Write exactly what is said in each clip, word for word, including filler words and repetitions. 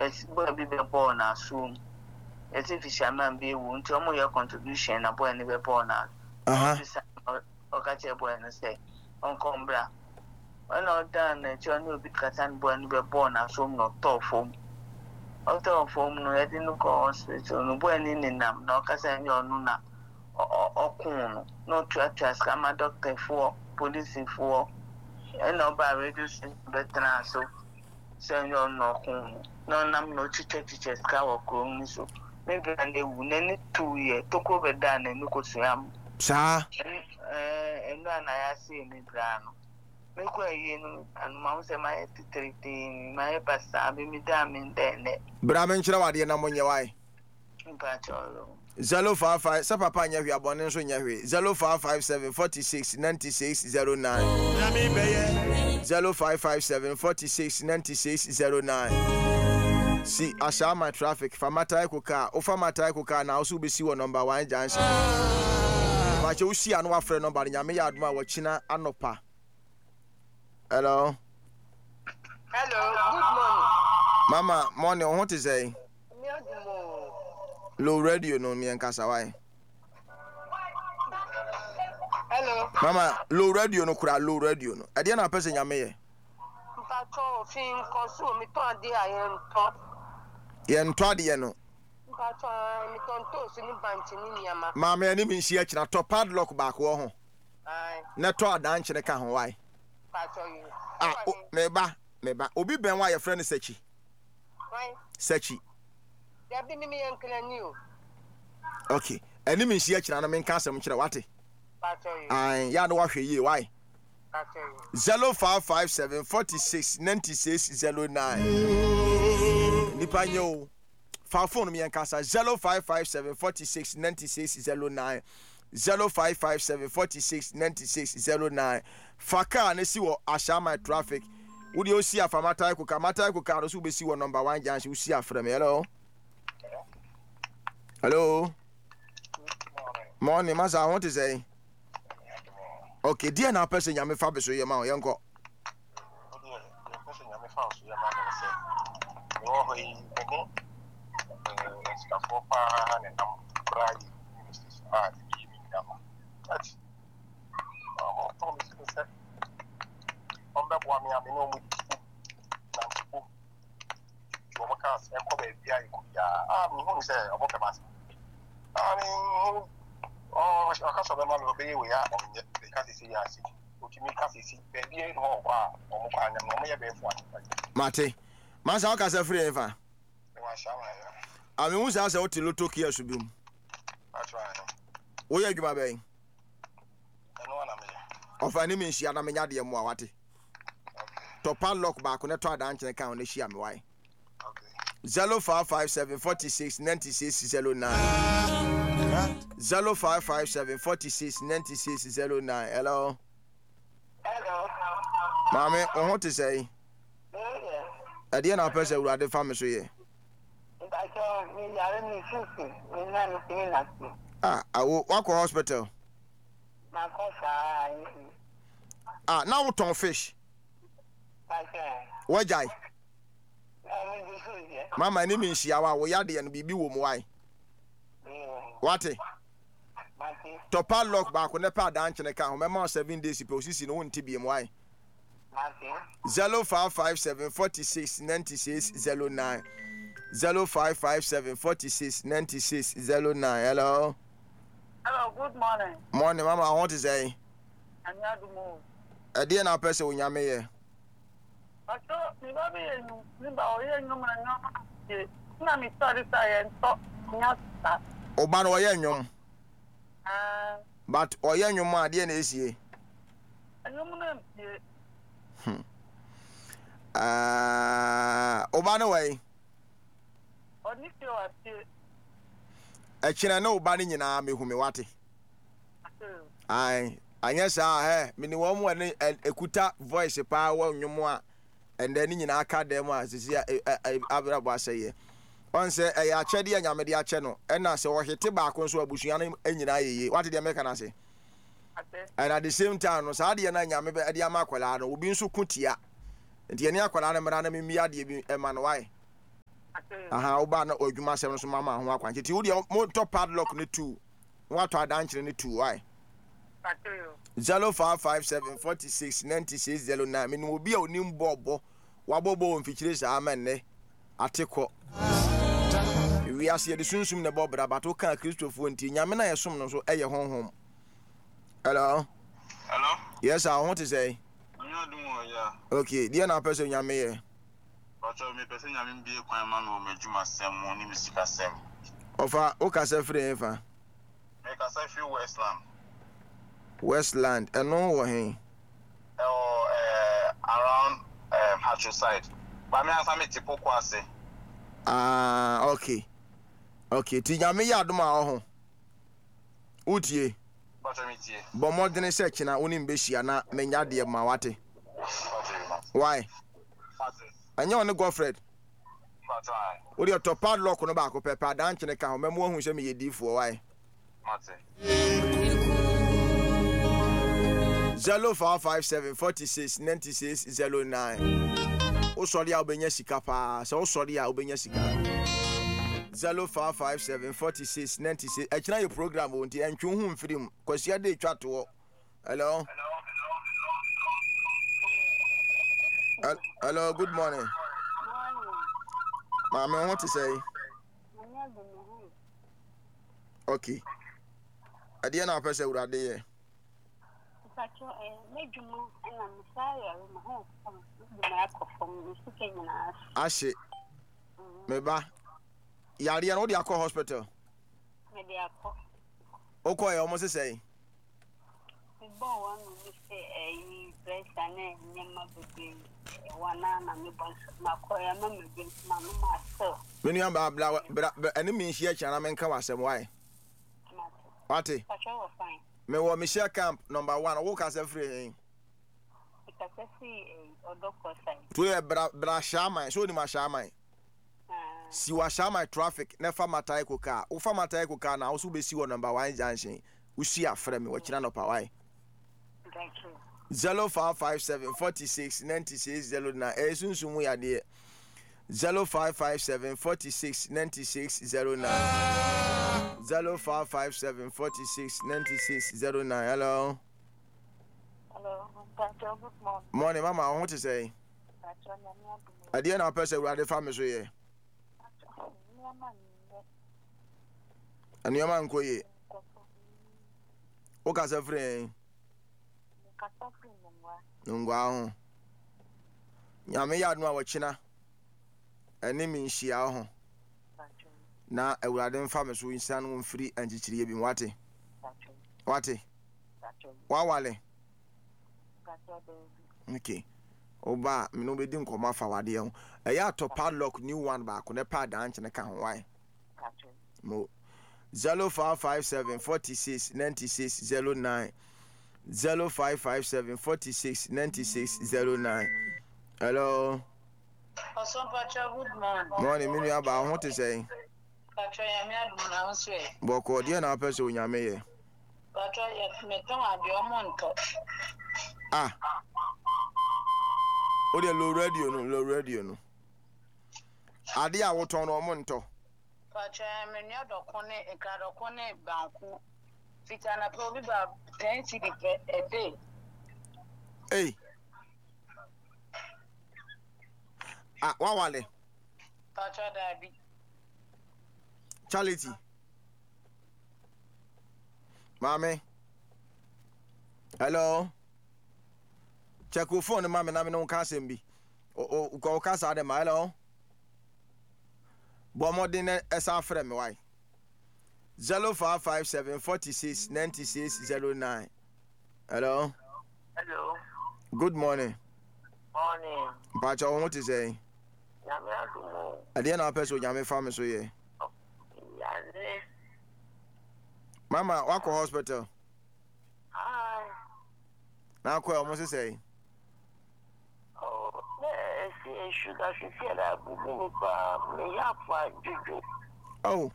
but boy be born na soon. As if fisherman be won't tell me your contribution, a boy never born out. Uh huh. Or catch a boy and say, Uncle Bra. When all done, John will be cut and boy never born as soon not tall foam. Auto form no, I didn't go hospital, no boy in them, no Cassan your nuna or coon, no tractors, come a doctor for, police for, and no by reducing better so. Send your no coon, no name no teacher teachers, cow or so. Maybe and they will need two years, took over done and look at Sam. Sir, and then I see me grano. Make way and mouse my treating my pasta, be me damn in there. Brahmin Chawadi na monye wai. Impatolo. Zero five five Sapa Panya we are born in Sunyawi. Zero five five seven forty six ninety six zero nine. Zero five five seven forty six ninety six zero nine. See, I saw my traffic. Famata Kuka, Ofamata Kuka now also be see one number one junction. But you see another friend number Yami Adma Wachina Anopa. Hello. Hello, good morning. Mama, morning, what is it? Low radio no me and Kasawai. Hello. Mama, low radio no kura low radio no. Ade na person Yame. Mpacho fin consume mi ton de ayen to. Ye nto de no. Mpacho mi ton to so ni banchi ni niama. Mama ani mi nsia kira to padlock back wo ho. Ai. Na to adan kire ka ho wai. Mpacho yi. Ah, me ba, me ba. Obi ben wa your friend Sechi. Why? Sechi. Ya bi mi mi yankla ni o. Okay. Ani mi nsia kira na me nka asem kire wate. Mpacho yi. Ai, ya no wa hwe yi why? Mpacho yi. zero five five seven forty six ninety six zero nine. Nipa nyo. Fa phone mi yankasa zero five five seven forty six ninety six zero nine. zero five five seven forty six ninety six zero nine. Faka ne si wo Ashama traffic. Wodi o si afamata ikuka mata ikuka no so be si wo number one junction o si afrem. Hello. Hello. Morning, Master. I want to say. Okay, dear na person yame fa be so ye ma o yenko. Dear, the person yame fa so ye ma na say. No ho yi ene. Eh, skafo pa na nam brai ministers ah yi mi na ma. That. Um, Tom is say. On that one, I mean, no, we you make us a copy of the ah, me who say about the master. I mean, oh, I can't say man will be we are on the Cassie. Which me Cassie, baby, and oh, wow, or no more be for Mate, Master, how can I free ever? I mean, who's also to look here should be. That's right. Where you my bay? I know I'm of any means, she had a many more what it. To padlock back on a try dance account, she am why. Zero five five seven forty six ninety six zero nine. Zero five five seven forty six ninety six zero nine. Hello. Hello. Mommy, I want to say. Yeah. At the end of person who had the family so yeah. I saw me are me fifty. Me na me sing like. Ah, I will walk to hospital. My cough. Ah, now we ton fish. What jai? Mama, ni mean she awa we yard and bibi wo why? What? To padlock back on the pad dance and account. Remember seven days you position on T B M Y. Zero five five seven forty six ninety six zero nine. Zero five five seven forty six ninety six zero nine. Hello. Hello, good morning. Morning, Mama. I want to say. And you have to move. A dear now person when you're me. But so, you have to be a young man. Na mi sorry science to nyata. Oban oye nyom. Ah. But oye nyom ma de na esie. Anyom na mpie. Hmm. Ah, oban way. Oni ti o ati. E kire na oban nyina me hu me wate. Ai, anya sa he, me ni wo mu ene ekuta voice pa wo nyom a and then nyina aka dem a sisi abrabo aseye. On say e ya chede anyame de ache no, e na se wo hete ba ko so abusua no anyina yeye. What dey make na say? And at the same time no sa de na anyame be de amakwala no, obi nso kutia. Nti ene akwala na mra na me mia de bi e ma no why? aha oba na odwuma sem no so mama ho akwanche ti wo de mo to padlock ne two what to adanche ne two why zero five five seven four six nine six zero nine me no obi a onim bobo wabobo mfikire sa amenne ateko wi ase de sunsum ne bobra bato kan Christopher nti nyame na yesom no so eye honhom. Hello. Hello. Yes, I want to say. You do yeah. Okay, dear na person nyame ye. But me person nyame bi kwan ma no medjuma sem ni misika sem. Ofa o ka se free fa. Me ka se free Westland. Westland, and no wo hen. Oh, eh around um Hatcho side. But me asa me tipo kwase. Ah, okay. Okay, ti nyame ya adoma ho. Utie. But me tie. Bo modern search na onim be hia na menya de ma wate. Why? Anya on Godfred. But I. Wo de to padlock no ba ko pepa dan chene ka ho memo hu se me yedifo why? Mate. zero five five seven four six nine six zero nine. O sorry a obenya sika pa, so o sorry a obenya sika. zero five five seven four six nine six. E kina your program won't e ntwe hu mfirim. Kwasi ade twa to. Hello. Hello. Hello, good morning. Mama, I want to say. Okay. Ade na pese urade ye. Pacho eh mejumu na misaya ma ho na akofom suke nyina Ashe. Meba. Yari ya no dia call hospital. me dia ko. Okoye omo se say. Me bo wan no se eh pressure na nyama bebe wana na me bon ma ko ya ma me bin ma no ma so. Menu amba bla eni mi hia chana menka wasem why? Ate. Pacho was fine. Me wo me share camp number one wo ka se free hen. Because I see a doctor side. To e bra bra shaman so ni ma shaman. Si wa shaman traffic never matai ko car. O fa matai ko car na wo so be si wo number one junction. Wo si afre me wo kira no pa why? Thank you. zero five five seven four six nine six zero nine. Eh sunsumu ya de zero five five seven four six nine six zero nine. zero five five seven four six nine six zero nine. Hello. Hello. Pacho, good morning. Morning, Mama. I want to say. Pacho, nyama I didn't know person where the family so ye. nyama And your man ko ye. O ka se free. kasafi nyamwa. Ngwa ho. Nyame ya aduma wo china. Eni mi nhia ho. Pacho. Na ewurade mfa me so insan wo mfiri anchichiriye bi wate. Pacho. Wate. Pacho. Wa wale. Pacho baby. Okay. Oba me no be di nkoma fa wade ho. Eya to padlock new one ba ko ne pad anche ne ka ho why. Pacho. Mo zero five five seven four six nine six zero nine. zero five five seven four six nine six zero nine. Hello. Also, Pacho, good morning. Morning, me nua ba ho te say. Pacho, ya me adu na nso e. Boko dia na pese onyame ye. Pacho, ya me ton ade omo nto. Ah. O de low radio no, low radio no. Ade a wo ton no omo nto. Pacho, ya me nua dokone, e ka dokone banku. Fita na pro bi ba ten cedi pe a day. Hey. Ah, wa wale. Pacho dabi. Charity. Mame. Hello. Check your phone, mame, na me no ka sembi. O o ko ka sa de ma hello. Bo modern esa frɛ me why? zero five five seven four six nine six zero nine. Hello. Hello. Good morning. Morning. Pacha, what to say? Nyame adumo. Ade na person nyame fa me so ye. Yale. Mama, wako hospital. Hi. Na kwa almost say. Oh, eh, see sugar she said that bubu pa me ya fa juju. Oh.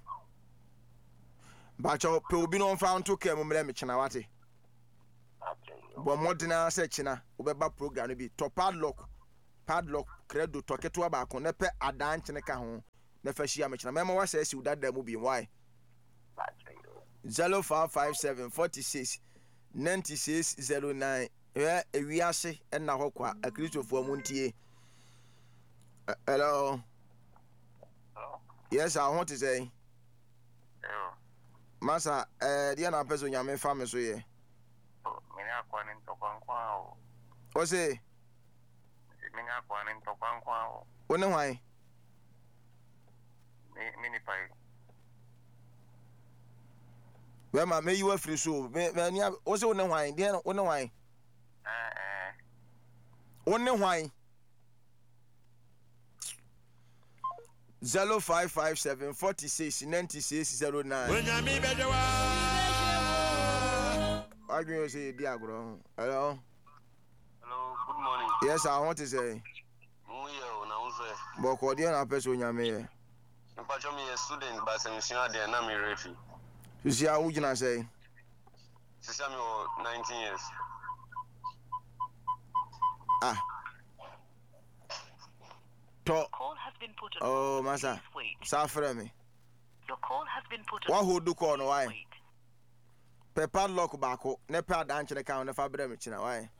Pacha, pe obi no fa nto ka mu mre me chena wate. Bo modena se chena obeba program no bi to padlock padlock credo to keto ba ko ne pe adan chene ka ho na fa shia me china mema wa say si udada mu bi why zero five five seven four six nine six zero nine eh ewiase na hɔ kwa akristofo mu ntie. Hello. Hello. Yes, I want to say. Hello. Masa, eh, dia na peso nyame fa me so ye. Oh, me na kwa ni ntokwankwa o. O se? Me na kwa ni ntokwankwa o. O ne hwan? Me me ni pai. We ma me yiwa free so. Me me nia o se o ne hwan? Dia o ne hwan? Eh eh. O ne hwan? zero five five seven four six nine six zero nine. Onyami bejewa. Agri you say diagro. Hello. Hello, good morning. Yes, I want to say. Muye na unse. Boko dia na peso nyame ye. Mpacho me student ba se mission ade na me refi. You see how you na say? Sisa me o nineteen years. Ah. To. Call has been put on. Oh, masa. Wait. Safra me. Your call has been put on. Wa hold do call no why? Wait. Pe padlock baako ne pa dan chene kan ne fa bra me china why?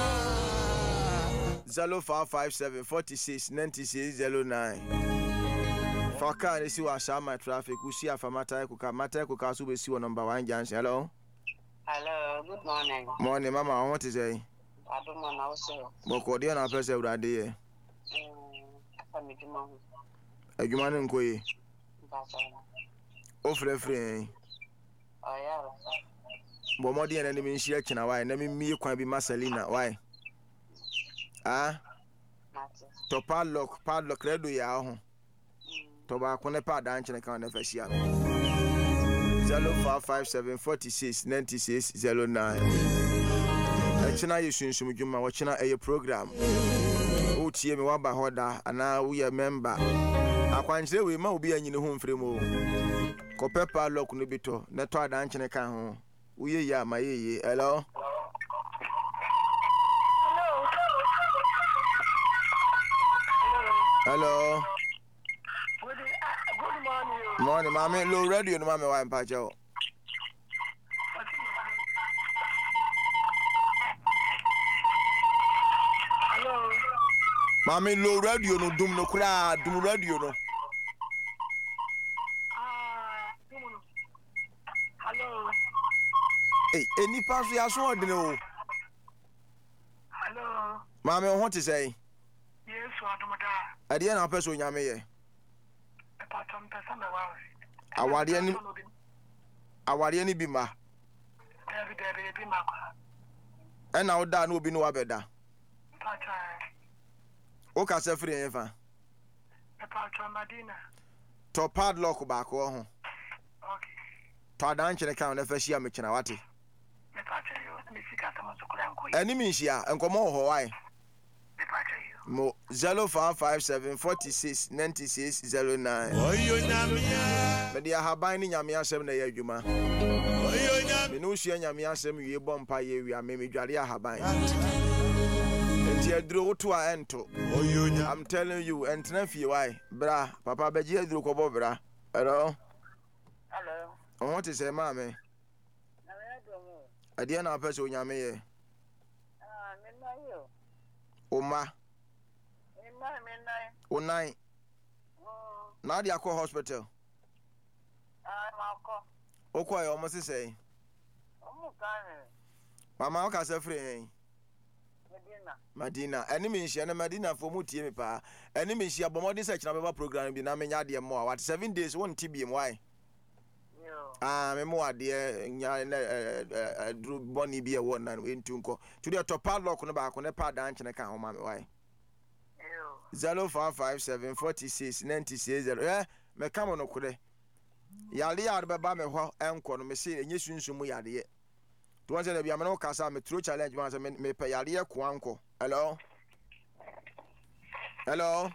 zero five five seven four six nine six zero nine. Faka ne si wa shama traffic usi afamata ku ka mata ku ka so be si wo number one junction. Hello. Hello, good morning. Morning mama, I want to say. Aduma na also. Boko dia na pese urade ye. Mm, famiduma. Adwuma ne nkoyi. Basa. O frɛ frɛ. Oh yeah. Bo modi na mi nhia kina why na mi mi kwan bi Marcelina why? Ah? Mate. To padlock padlock redo ya ho. To ba ko ne pa dan chene kan na fa shia. zero five five seven four six nine six zero nine. Achina yesunsum dwuma wo china eye program. O tie me wa ba hoda ana wo ye member. Akwanchire we ma obi anyine ho mfrem o. Ko pepa lock no bito na to adan chene kan ho. Wo ye ya ma ye ye. Hello. Hello. Good, uh, good morning. Morning, mama. Low radio no mama wa mpacho. Hello. Mama low radio no dum no kura dum radio no. Ah, hello. Eh, eni pa so ya so odene o. Hello. Mama ho te say. Yes, Adomada. Ade na peso nyame ye. Patam pesa me wa. Awade ni awade ni bi ma. David David bi ma kwa. E na oda na obi no wabeda. Pacha. O ka se free yen fa. Pacha Madina. To padlock ba ko ho. Okay. To adan chene kan na fa shia me chena wate. Me pacha yo. Me sika sama sukura nko. Eni mi nhia enkomo ho why? Me pacha yo. Mo zero five five seven four six nine six zero nine. Oyo nyamia. Me dia haban ni nyame asem na ye adwuma. Oyo nyamia. Me no hia nyame asem wie bompa ye wi ame me dware ahaban. Enti aduro woto a ento. Oyo nyamia. I'm telling you, entena fie why? Bra, papa beji aduro ko bo bra. Hello. Hello. I want to say mama. Na me do mo. Ade na pese onyame ye. Ah, me na yo. Oma, Me na me na. onan. Oh, Na dia ko hospital. ah, ma ko. Okwa ye omo sesey. Omo kan. Mama o ka se free hen. Medina. Madina, eni mi nhia na Madina fo mu tie me pa. Eni mi nhia bomodi se kina beba program bi na me nya de mo a. What seven days won tibiem why? Yo. Ah, me mo ade nya na dru boni bi e won na entu nko. To the top padlock no ba ko ne pa dan chene kan ho ma me why? Yo. zero five five seven four six nine six zero. Eh, me kam no kure. Yale yare beba me ho enko no me se enye sunsun mu yare. To want to be a man kasa me through challenge man say me pe yare ko anko. Hello. Hello.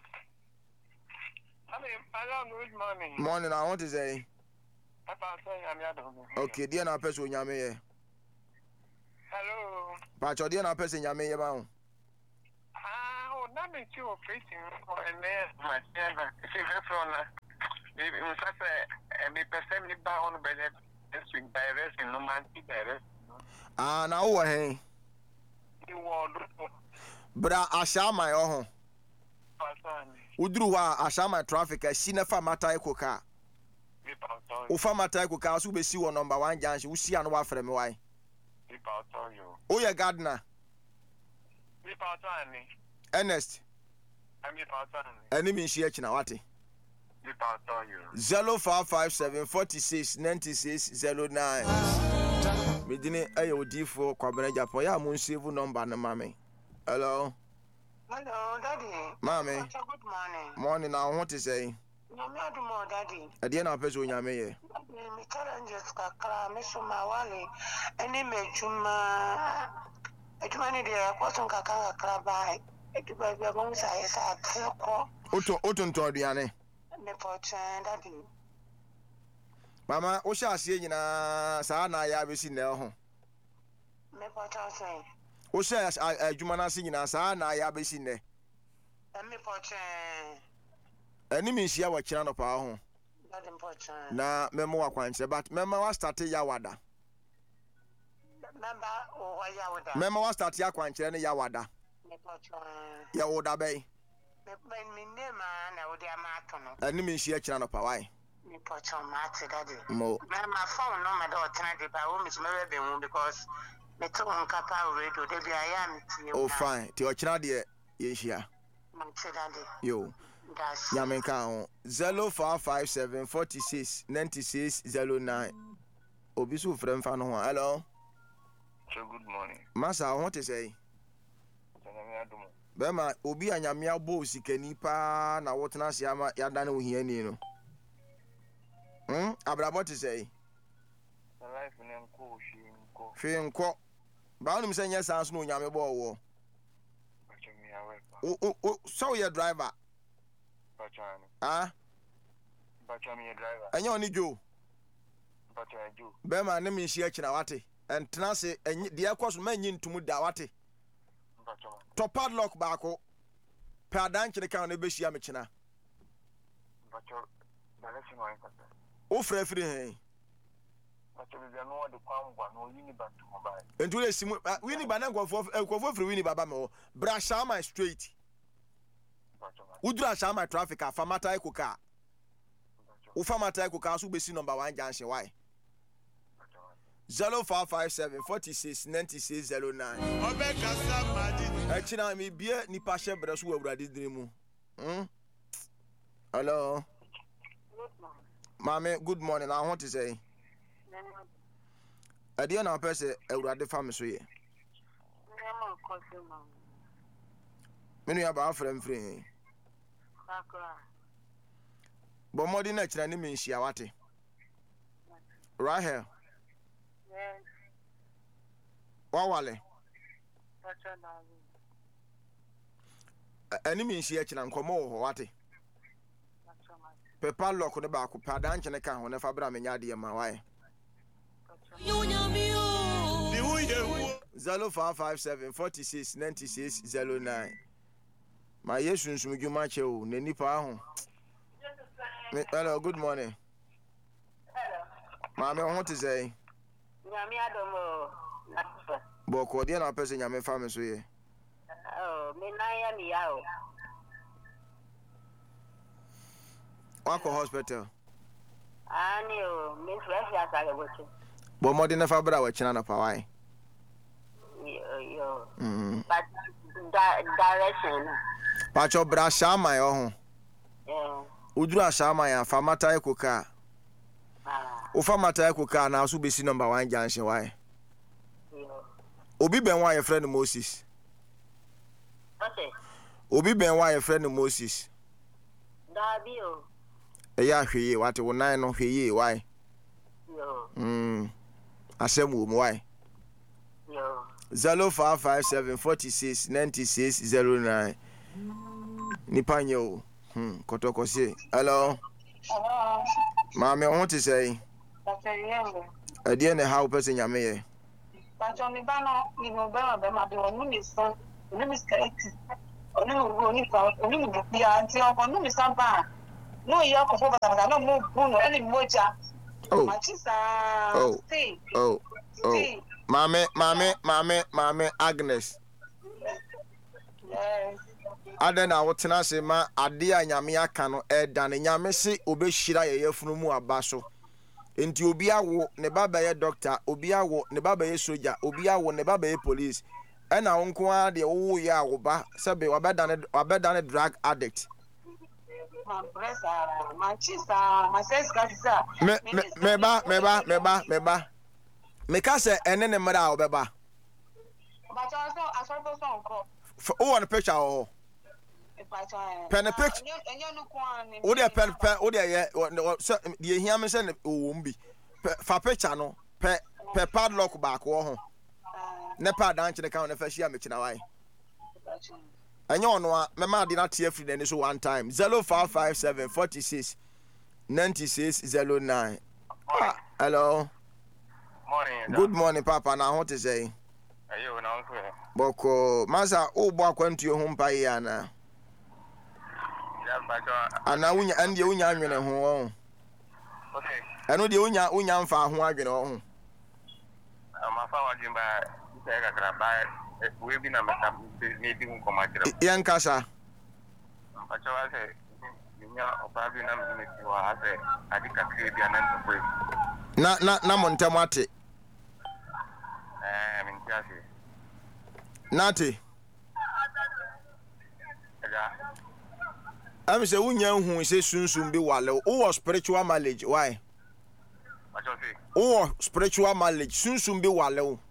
Hello, good morning. Morning, I want to say. Papa say I'm here. Okay, dear na person nyame ye. Hello. Pa cho dear na person nyame ye ba ho. Ah, oh, na me ti o facing for a man, my friend. If you have from in fact, and me person me ba on be this week direct in no man direct. Ah, na wo he. You want Bra ashama yo ho. Pasani. Uduru wa ashama traffic a si na fa mata ekoka. Me pa O fa mata ekoka so be si wo number one junction, wo si anu wa frɛ me why. Me pa tell you. O ye gardener. Me pa tani. Ernest. I me pa tani. Eni mi nshi akina wate. Me pa tell you. zero five five seven four six nine six zero nine. Medine aye odifo kwabena japo ya mu save number na mame. Hello. Hello, Daddy. Mame. Good morning. Morning now what is say? Nyame adumo, Daddy. Ade na pese onyame ye. Me challenges kakra me so mawale. Eni mejuma. Ejuma ni dia kwaso kakra kakra bai. Eduba bia bon sa yesa ateko. Oto oto nto aduane. Me pochen, Daddy. Mama, o sha ase nyina saa na ya besi na ho. Me pochen say. O sha adwuma na ase nyina saa na ya besi ne. Me pochen. Ani mi hia wa kira no pa ho. Daddy pochen. Na memo wa kwanche but memo wa start ya wada. Member o wa ya wada. Memo wa start ya kwanche ne ya wada. Me pochen. Ya woda bai. Me me name na wo dia ma to no. Ani mi hia kira no pa why. Me pochen ma te, Daddy. Mo. My phone no my daughter tena de ba wo me me be because me to on kapa radio de bia ya me tie. Oh fine. Ti o kira de ye hia. Man te, Daddy. Yo. That's Yamenka on zero four five seven four six nine six zero nine. Obisu frem fa no ho. Hello. So good morning. Masa what to say? Nyame adumo. Bema obi anyame abo sikani pa na wotena se ama yada na ohiani no. Hmm, abrabo to say. The life in enko shi enko. Fe nko. Ba onum se nya sans no nyame bo wo. Pachami awe. O o so your driver. Pachani. Ah? Pachami driver. Enye oni jo. Pachani jo. Bema ne mi hia kina wate. Entena se enye de ekoso ma nyi ntumu da wate. Pachama. To padlock baako. Pa dan kire kan na be hia me kina. Pacho. Direction wa nkata. O fra firi hen. Pacho bi no de kwangwa no yini bantu mobile. Entu le simu wini ba na nkofo nkofo firi wini baba me ho. Bra shama straight. Pachama. Udura shama traffic afa mata ikoka. U fa mata ikoka so be si number one junction why? zero four five seven four six nine six zero nine. Obeka samadi. Achina mi bie ni pa she bra so awurade dinimu. Hmm. Hello. good morning. Mame, good morning. I want to say. Ade na pese awurade fa me so ye. Nyama kosi ma. Menu ya ba frem free. Sakra. Bo modi na kira ni me nhia wate. Rahel. Yes. Wawale. Pacho na. Ani me nhia kira nkomo ho wate. Pacho ma. Pepa lock ne ba ko pa dan chene kan ho ne fa bra me nya de ma why? zero five five seven four six nine six zero nine. Ma yesu nsum dwuma che o na nipa ho. Hello, good morning. Hello. Ma me ho te say. Nyame adomo. Na. Bo ko de na pese nyame fa me so ye. Oh, me na ya mi ya o. Wako hospital. Ani o, me fresh ya sale goche. Bo modi na fa bra wa china na pa why? Yo yo. Mm. But da direction. Pacho bra shama yo ho. Yeah. Udura shama ya fa mata ekoka. Ah. O fa mata ekoka na so be si number one junction why? Yo. Obi ben wa your friend Moses. Okay. Obi ben wa your friend Moses. Da bi o. Eya hweye wate wo nan no hweye why? Yo. Mm. Asem wo why? Yo. zero five five seven four six nine six zero nine. Nipa nye o. Hmm, kotokose. Hello. Hello. Mama, I want to say. Pacho yembe. Ade na how person nyame ye. Pacho ni bana ni mo ba ba ma de onu mi san. Onu mi skate. Onu mi go ni fa. Onu mi bu bia anti o onu mi san ba. No, you're performing. I don't move Bruno any moja. Oh. Machisa. Oh. See. Oh. Oh. Mame, mame, mame, mame, Agnes. Yes. Ada na wotena se ma ade a nyame aka no eda ne nyame se obehira yeyefunu mu aba so. Enti obi awo ne baba ye doctor, obi awo ne baba ye soldier, obi awo ne baba ye police. Ena wonko a de wo ye awoba sebe wabeda ne wabeda ne drug addict. My breast, my cheese, my sense got it. Me me me ba me ba me ba me ba. Me ka se ene ne mra obeba. But also I saw the song call. O on picture o. Pen a picture. O de pen pen o de ye so de hia me se o mbi. Fa picture no pe pe padlock back wo ho. Ne pad anche ne ka na fa hia me kina wai. Enyo no a me ma de na tie free na so one time zero five five seven four six nine six zero nine. Hello. Morning. Good morning, Papa. Now what to say? Ayo na uncle. Boko masa o bo akwantu ho mpa yi ana. Ya bajo. Ana wunya ande wunya anwene ho. Okay. Eno de wunya wunya mfa ho adwene ho. Ama fa wa jimba ise ka kra ba we bi na meta me di un komatira. Yan kasa. Bajo wa se nya oba bi na me ti wa ase adika kre bi anan to Na na na montem ate. Eh min tiasi. Nati. Ja. Am say wunya hu say sunsun bi wale. O spiritual knowledge why? Bajo se. O spiritual knowledge sunsun bi wale o.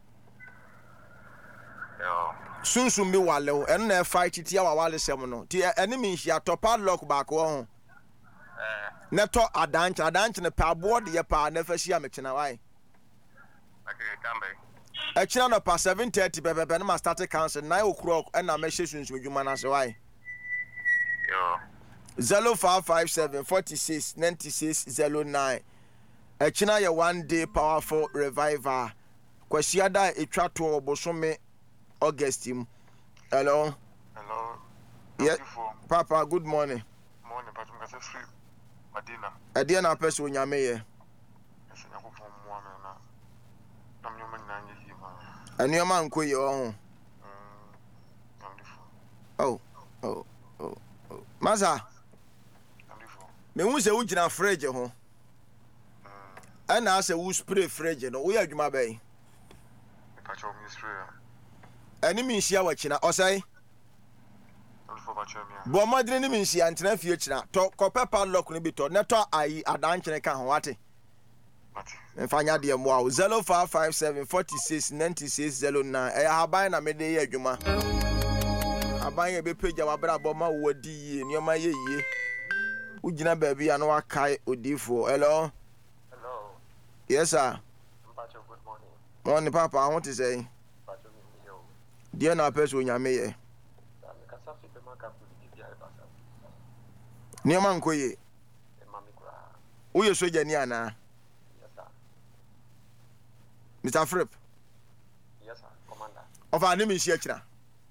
Yo. Sunsun bi wale o. En na fight ti ya wa wale sem no. Ti enemy hia top padlock back wo ho. Eh. Neto adanche adanche ne pa board ye pa na fa hia me kina why? Okay, kambe. E kina no pa seven thirty bebe be na start council nine o'clock and na me sunsun dwuma na se why? Yo. zero five five seven four six nine six zero nine. E kina ye one day powerful revival. Kwasiada da etwa to obosome August im. Hello. Hello. Yeah. Papa, good morning. Morning, but I'm going to free Madina. E dia na person nyame ye. Yes, I go for one na. I'm your man na yi ma. Anioma nko ye ho. Mm. Wonderful. Oh. Oh. Oh. Oh. Maza, Wonderful. me hu se wo gina fridge ho. Mm. E na se wo spray fridge no. Wo ya adwuma bai. Me catch up me spray. Ani mi nhia wa kina. Osai. Wonderful ba che me. Bo madre ni mi nhia ntena fie kina. To kope padlock ni bi to. Ne to ayi adanche ka ho wate. Mati. Mfanya de mo awo zero five five seven four six nine six zero nine. E haban na me de ye adwuma. Haban ye be page wa bra bo ma wo di ye nioma ye ye. Wo gina ba bia na wa kai odifo. Hello. Hello. Yes sir. Mpacho, good morning. Morning Papa, I want to say. Mpacho mi yo. Dear na person nyame ye. Da me kasa fi be maka pu di dia e basa. Nioma nkoye. E mami kura. Wo ye soja ni ana. Yes sir. Mister Fripp. Yes sir, commander. Of an enemy share kina.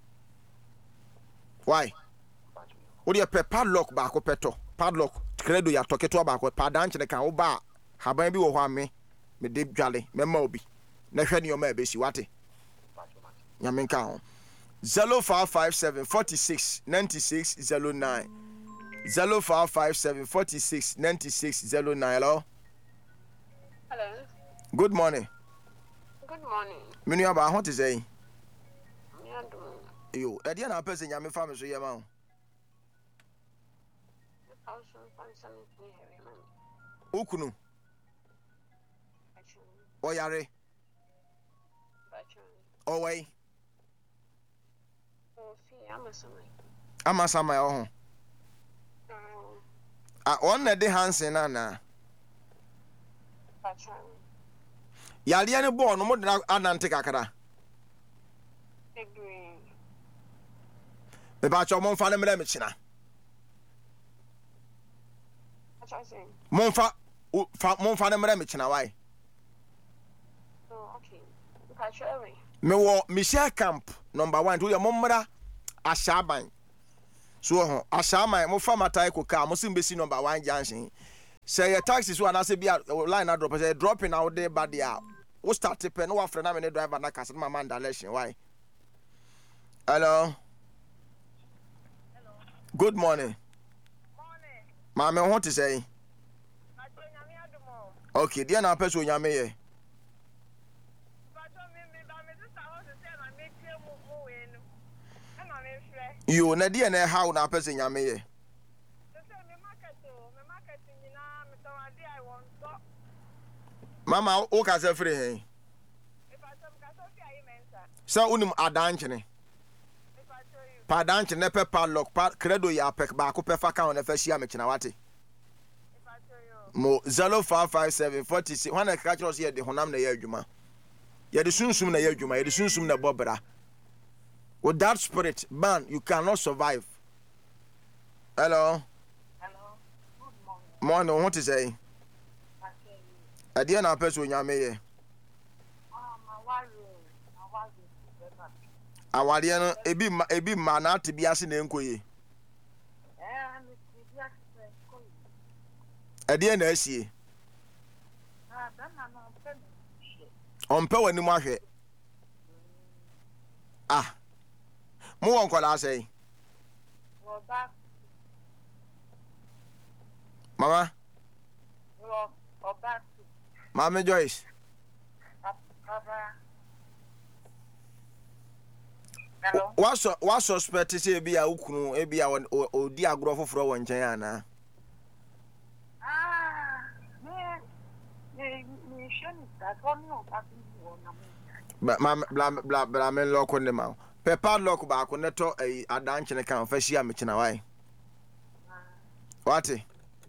Why? Mpacho. Wo de pe padlock ba ko peto. Padlock credo ya toketo ba ko padanche ne kan wo ba haban bi wo ho ame me de dwale me ma obi na hwe ne o ma be si wate Mpacho mati. nyame nka ho zero five five seven four six nine six zero nine zero five five seven four six nine six zero nine. Hello. Hello. Good morning. Good morning. Menu aba ho te say. Me ado. Yo, e dia na person nyame fa me so ye ma ho. Also fancy me here man. Okunu Bacho. oyare Bacho. owai Oh, fi amasama. amasama ya ho. Um, Ah, on na de Hansen na na. Bacho. Yale ne bo no mo de anante kakara. Agree. Me ba cho mo fa ne mra me kina. Bacho say. Mo fa mo fa ne mra me kina why? Oh, okay. Bacho. Me wo Michelle Camp number one to your momra Ashaban. so ho ashama mo fa matai ko car mo sim be si number one junction say your taxi so anase be line na drop say dropping out there bad there we start to pay no after na me driver na case my man direction why hello hello good morning morning mama what to say okay dia na person nyame ye you na dia na how na person nyame ye mama o ka se free hen so unim adanchene pa adanchene pe padlock pa credo ya pek ba ko pe fa ka on fa hia me kina wate mo zero five five seven four six when I catch us here the honam na ye adwuma ye de sunsum na ye adwuma ye de sunsum na bobra with that spirit man you cannot survive. Hello hello good morning morning what to say Adia na person nyame ye awari no ebi ma ebi ma na ate biase na enkoye Adia na asie ompe wani mo ahwe ah mo won kwala sei mama Mama Joyce. Hello. What so what suspect say be a ukunu e be a odi agro foforo won nchen ana. Ah. Me me me sheni that one no that one. Ma bla bla bla me lock on them. Pepper lock ba ko neto e adanche ne kan fa hia me kina wai. What?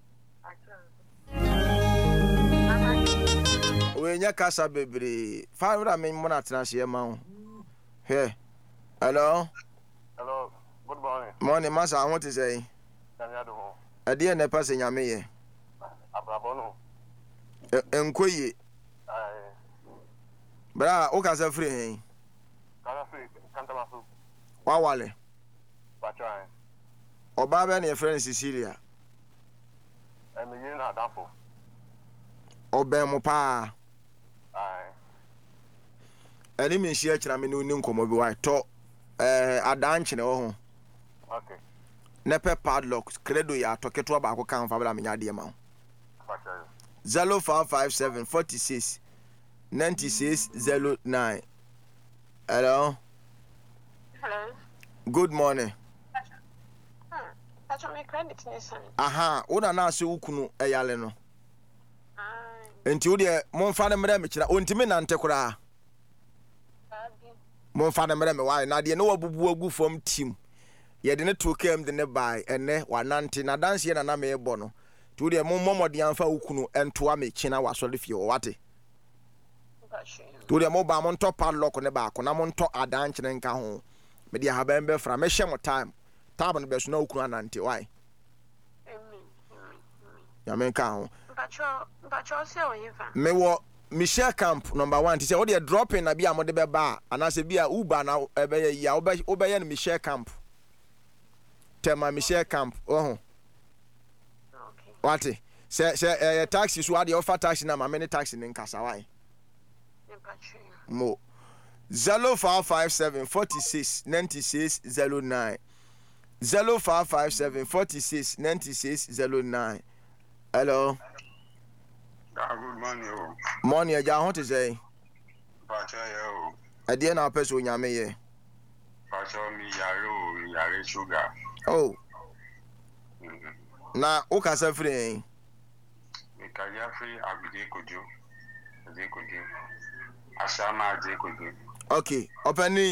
We nya kasa bebre fa wura me mo na tena hye ma ho he hello hello good morning morning masa I want to say Daniel do ho ade na passe nyame ye abrabo no enkoyi ai bra o kasa free hen kasa free kanta maso wa wale ba try oba be na friend Cecilia e me yin na dafo oben mo pa ai ani me hia kira me no ni nkomo bi wa to eh adanche ne wo ho okay ne pe padlock credo ya to keto ba ko kan fa bla me nya de ma ho zero five five seven four six nine six zero nine hello hello good morning hmm that's my credit nation aha una na se ukunu eyale no enti wo de monfa ne mre me kira ontimi nante kura monfa ne mre me why na de ne wabubu agu fom team ye de ne to kem de ne bai ene wanante na dance ye na na me ebo no ti wo de mommode anfa ukunu entoa me kina wasole fie wo wate ti wo de mo ba mo nto padlock ne ba ko na mo nto adanche ne nka ho me de haban be fra me hye mo time tab no be so na ukunu anante why amen ya me nka ho me wo Michelle Camp number one. He say, "Oh, they dropping na be a mode be ba, and I say be a Uber na ebe ya obe obe ya Michelle Camp." Tema Michelle Camp. Oh. Okay. What? Say say uh, taxi so they offer taxi na many taxi in Nkasa why? Mo. zero five five seven four six nine six zero nine zero five five seven four six nine six zero nine. Hello. Ah, good morning. Oh. Morning, I want to say. Pacha yo. I didn't know person nyame ye. Pacha mi yaro, yare sugar. Oh. Mm-hmm. Na o ka se free. Mi ka ya free abide kojo. Ade kojo. Asama ade kojo. Okay, openi.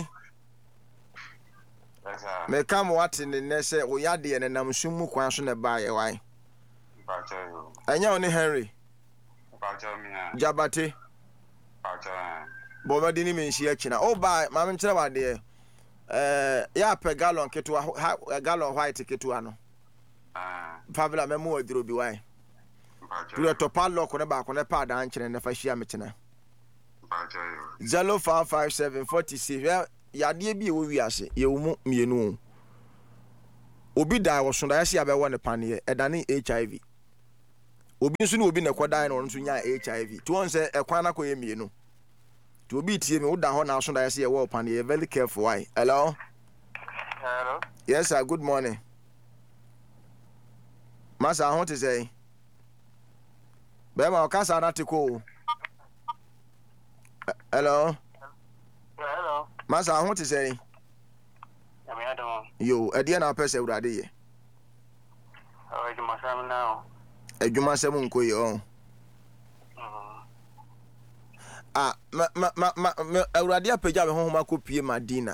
Yes sir. Me come what in the next say o ya de ne nam sumu kwan so na ba ye why. Pacha yo. Anya oni Henry. Pacha mi ya. Jabate. Pacha. Bo ma dini me nshi akina. O ba ma me nkyere wa de eh ya pe gallon ketua gallon white ketua no. Ah. Pavla me mu aduro bi why. Pacha. You to padlock ne ba ko ne pa da nkyere ne fa hia me kina. Pacha yo. zero five five seven four six ya de bi wo wi ase ye wo mu mienu obi da wo so da yesi abewo ne panie edane H I V obi nso ne obi ne kodan no nso nya H I V to won say ekwan na koye mienu to obi tie me wo da ho na so da yesi ye wo panie very careful why. Hello. Hello. Yes sir, good morning. Masa I want to say Bema okasa na tiko. Hello. Hello. Masa I want to say I'm Adam. yo ade na pese urade ye. Oh, you must have now. Adwuma sem nkoye o. Ah, ma ma ma ma urade apagya me honhoma kopie Madina.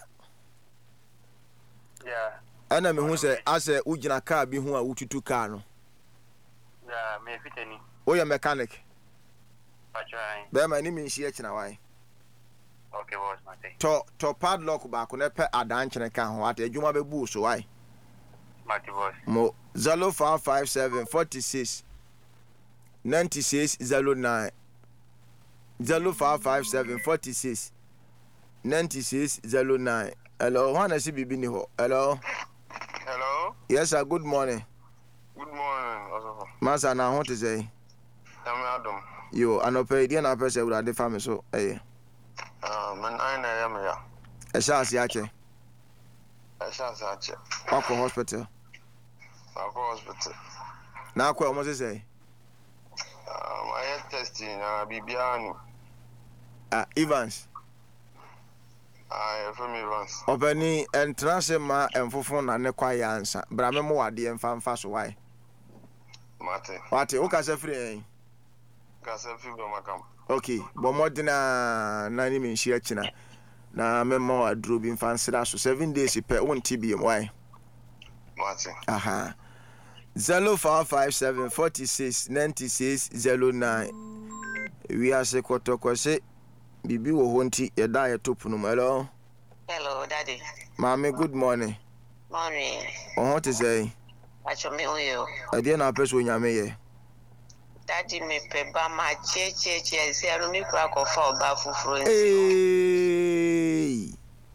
Yeah. Ana me hu se ase ugina car bi hu a ututu car no. Yeah, me fit any. O ya mechanic. Patrai. Be ma ni me nshi akina wai. Okay, boss, my thing. To to padlock ba ko ne pe adanchene ka ho ate adwuma be bu so wai. Marty boss. Mo zero five five seven four six nine six zero nine zero five five seven four six nine six zero nine. Hello, Hana si bibi ni ho. Hello. Hello. Yes sir, good morning. Good morning, also. Masa na ho te say. I'm Adam. Yo, anope dia na pese urade fa me so eh. Ah, man I na am ya. E sha asi ache. I shall say. Akwa hospital. Akwa hospital. Na akwa omo se say. Ah, my head testing na bibiani. Ah, Evans. Ah, for me once. Obani entrance ma emfofo na ne kwa ya ansa. Bra me mo wade emfa mfa so why. Martin. Wate o ka se free en. Ka se free do makam. Okay, bo modina na ni me nshi akina. Na me mo adro bi mfa nsira so seven days pe won T B M why. Martin. Aha. zero five five seven four six nine six zero nine. We are se kotokose bibi wo ho nti ye da ye top no. Hello. Hello, Daddy. Mami, good morning. Morning. Oh, what is say? Watch me on you. I didn't know person nyame ye. Daddy me pe ba ma che che che se anu mi kura ko fa oba fufuro nti. Hey.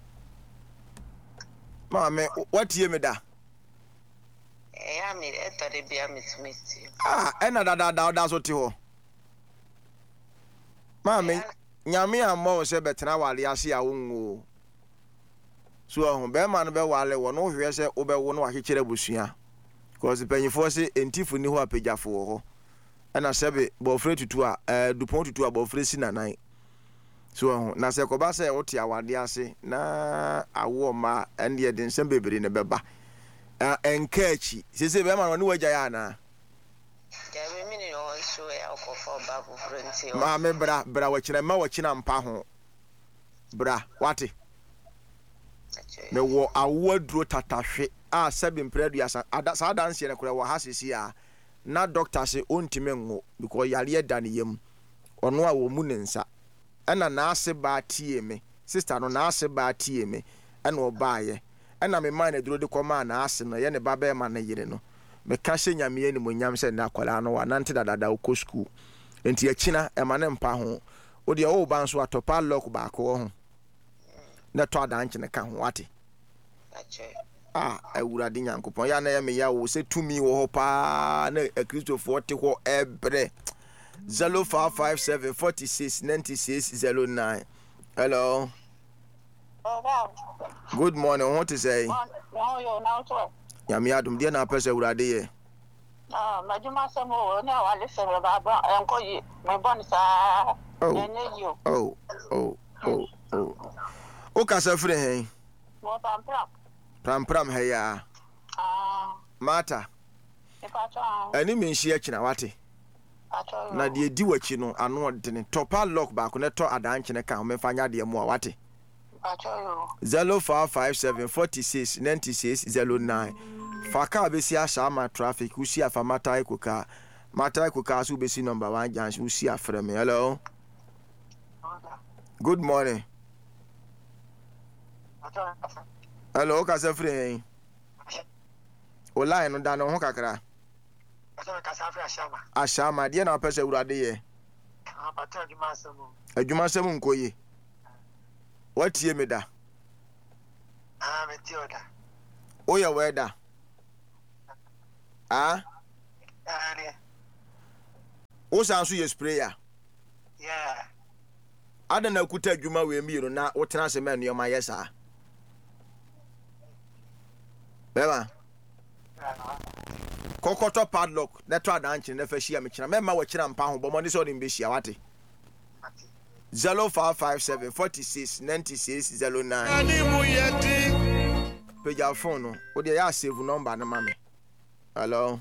Mami, what ye me da? Eh ya mi e to de bia mi smith. Ah, ena da da da da so ti ho. Mami, nyame ammo se betena wale ase a wonwo. So ho be ma no be wale wo no hwe se wo be wo no ahekere busua. Cause penyifo se entifu ni ho apegyafo ho. Ena sebe bo fre tutu a eh dupon tutu a bo fre sinanan. So ho na se ko ba se wo ti awade ase na awo ma ende ye den sem bebere ne beba. Eh enkachi se se be ma no wagya ya na. Gabe mi ni on so e ko fa oba fufuro nti. Ma me bra bra wa kina ma wa kina mpa ho. Bra, wate. Me wo awadro tatahwe a sebi mpredu asa sa dance ne kura wo hasisi a na doctor se ontime ngo because yale da ne yam ono a wo mu ne nsa ena na ase ba tie me sister no na ase ba tie me ena obaaye ena me man eduro de koma na ase no ye ne baba e ma na yire no me ka hye nyame ye ni monyam se na akwala no wa nante dadada ko school enti akina e ma ne mpa ho o de o ba nso atopa lock ba ko ho na to adanche ne ka ho wate ah awurade nyankopon ya na ya me ya wo se tumi wo ho pa na kristofo te ho ebre zero five five seven four six nine six zero nine. Hello. Oh, wow. Good morning. What to say? No, you now to. Ya me adum dia na pese awurade ye. Ah, majuma samo na wale se baba enko yi me bon sa enye yo. Oh, oh, oh, oh. O ka sa frɛ hen. Mo pam pam. Pram pram he ya. Ah. Mata. E pa cha. Ani me nhia akina wate. Acho. Na de di wachi no ano odene. Topa lock ba ko ne to adanche ne ka me fa nya de mu a wate. Acho yo. zero five five seven four six nine six zero nine. Faka be si asha traffic usi afa mata ikuka. Mata ikuka so be si number one junction usi afre me. Hello. Good morning. Hello, ka se free. O line no da no ho kakra. Ka sa free ashama. Ashama de na pese urade ye. Ah, pata adwuma asemu. Adwuma asemu nkoye. Watie me da. Ah, me ti oda. O ya weda. Ah? Ah, Wo san so ye sprayer. yeah. Ada na kuta adwuma we miiro na wo tena se menu ma yesa. Bema. Kokoto padlock na to adanche na fa hia me kira mema wo kira mpa ho bomo ni so de mbe hia wate. zero five five seven four six nine six zero nine. Ani mu yeti. Page your phone no. Wo de ya save number na mame. Hello.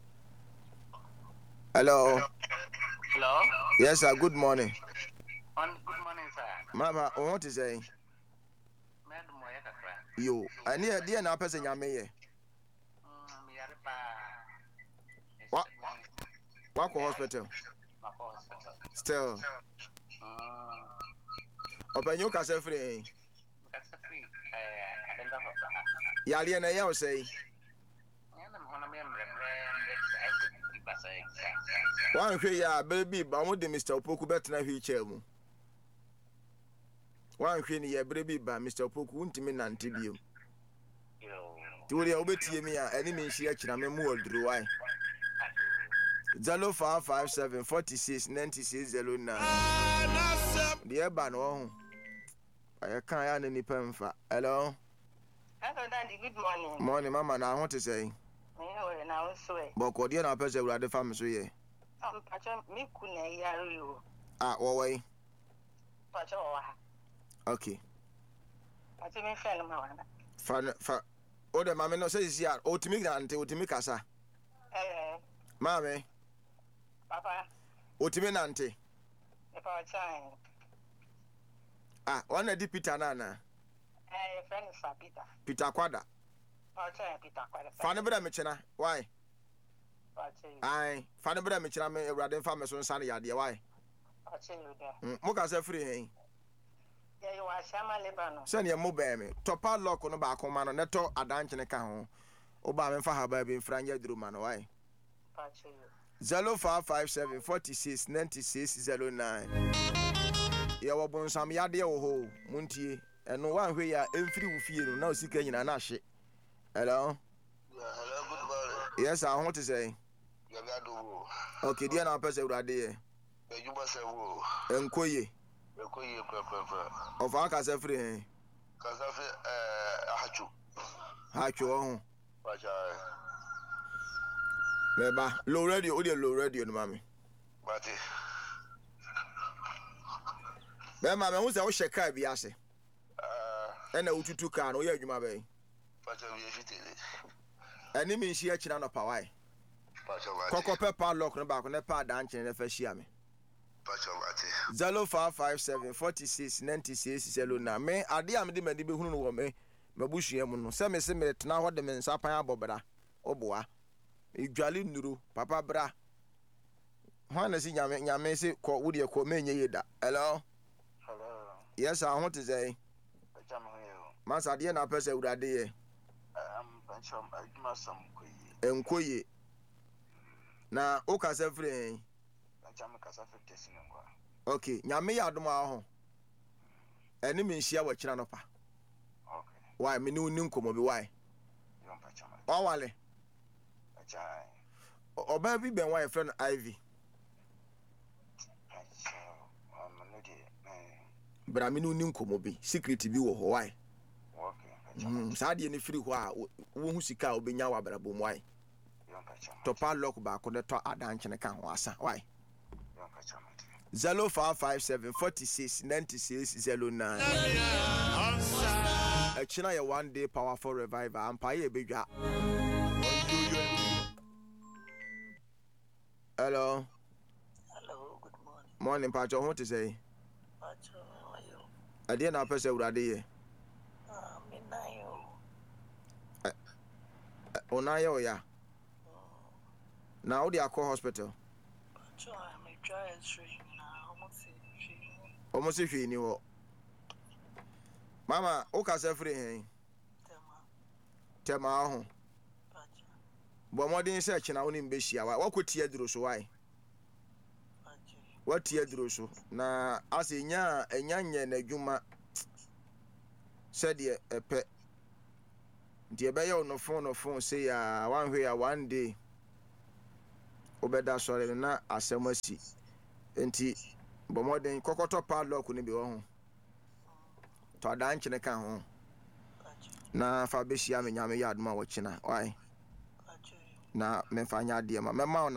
Hello. Hello. Yes sir, good morning. On good morning, sir. Mama, o what is saying? Madam Moya kakra. Yo, ani e de na pese nyame ye. Mm, me yare pa. What? What hospital? Mako hospital. Still. Mm. Open you ka se free. That's free. Eh, adenda ho. Yale na ye o say. Yana mo na me mre mre I could pass eh. One hwe ya baby ba mo de Mister Opoku betena wheelchair mu. One hwe ni ye baby ba Mister Opoku untimi nante biom. Yo. Tiwori obetie mi a eni me nhia kira me mu oduru wai. zero five five seven four six nine six zero nine. The eba no ho. I can ya ni pemfa. Hello. Hello, Daddy. Good morning. Morning, mama. Na ho te say. Me no na wo so e. Boko de na pese urade fam so ye. Am pacho me ku na yare yo. Ah, wo wai. Pacho wa. Okay. Pacho me fe no ma wana. Fa fa. O de mama no say si a o timi grante o timi kasa. Eh. Mama. Papa. O timi nante. E pa chan. Ah, one di Peter nana. Eh, friend fa Peter. Peter Kwada. Pa chan Peter Kwada. Fa ne bra me chena. Why? Pacho. Ai, fa ne bra me chena me urade fam so nsa ne yade why? Pacho yo da. Mm, mo ka say free hen. Yeah, you are Shama Lebanon. Send your mobile me. Topa lock no ba akoma no neto adanche ne ka ho. O ba me fa ha ba bi mfranya duru ma no why? Pacho yo. zero five five seven four six nine six zero nine. Ya wo bon sam yade wo ho muntie eno wan hwe ya emfiri wo fie no na osika nyina na hye. Hello. Yeah, hello, good morning. Yes, I want to say. Yeah, we are do. Okay, dear na pese urade ye. You must say wo. Enkoye. Enkoye pre pre pre. Of aka se free hen. Kasafe eh ahachu. Hachu ho. Pacha. Meba, low radio, o de low radio no mami. Mate. Be mama, who say o sheka bi ase. Ah. E na ututu ka no ye adwuma be. Pacha we fitele. Eni mi nhia kira no pa wai. Pacha mate. Koko pepa lock no ba ko ne pa da nche ne fa hia me. Pacha mate. zero five five seven four six nine six zero nine. Me ade am de mani be hunu no wo me. Mabusua mu no. Se me se me tena ho de me nsa pan abobra. Oboa. Idwale nuru papa bra. Hwana si nyame nyame se ko wo de ko menye yeda. Hello. Hello. Yes, I want to say. Pacha mo yo. Masa de na pese urade ye. Um, pacha aduma sam koyi. Enkoye. Na o ka se free. Pacha me kasafe tesi ngwa. Okay, nyame ya adoma ho. Eni me nhia wa kira no pa. Okay. Why me ni uni nkomo bi why? Yo pacha mate. O wale. Pacha. Oba bi ben why friend Ivy. Pacha. Um, no de. Bra me ni uni nkomo bi. Secret bi wo ho why? Okay. Pacha. Mm, sa de ni free ho a wo hu sika obenya wa bra bom why? Yo pacha. Topa lock ba ko de to adanche ne kan ho asa why? Yo pacha mate. zero five five seven four six nine six zero nine. A China ya one day powerful revival. Empire bedwa. Hello. Hello, good morning. Morning, Pacho. What to say? Pacho, how are you? I didn't have person urade ye. Ah, me na yo. Onayo ya. Now the Akko hospital. Pacho, I'm a dry stream now. Almost see. Almost if you knew. Mama, o ka se free hen. Tema. Tema ho. Pacho. Bo modern search na woni mbehia wa. Wa kotie duro so why? Pacho. What tie duro so. Na ase nya enya nye na adwuma. Said ye epe. Nti ebe ye no phone no phone say ya one way one day obeda sɔre no na asɛm asi enti bɔmɔden kɔkɔtɔ padlock no bi wɔ ho to adankyene ka ho na fa bɛhyia me nyame yɛ adoma wɔ kyena why na memfa nya adeɛ ma mɛma